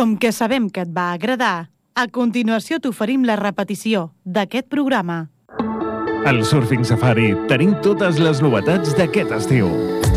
Com que sabem que et va agradar, a continuació t'oferim la repetició d'aquest programa. Al Surfing Safari tenim totes les novetats d'aquest estiu.